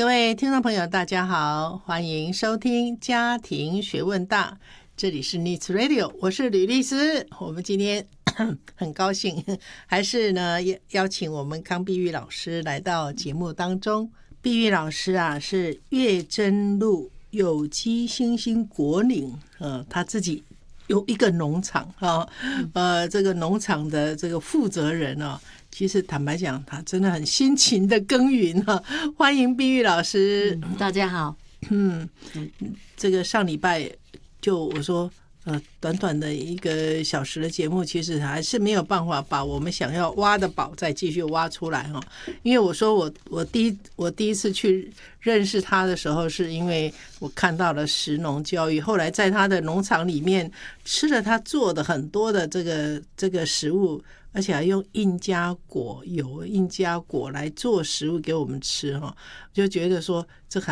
各位听众朋友大家好，欢迎收听家庭学问大，这里是 Needs Radio， 我是吕律师。我们今天很高兴还是呢邀请我们康碧玉老师来到节目当中。碧玉老师啊是月真路有机新兴果岭，他自己有一个农场啊，这个农场的这个负责人啊，其实坦白讲，他真的很辛勤的耕耘啊。欢迎碧玉老师， 大家好。 这个上礼拜就我说，短短的1个小时的节目，其实还是没有办法把我们想要挖的宝再继续挖出来哈。因为我说我第一次去认识他的时候，是因为我看到了食农教育，后来在他的农场里面吃了他做的很多的这个食物，而且还用印加果油、印加果来做食物给我们吃哈，就觉得说这还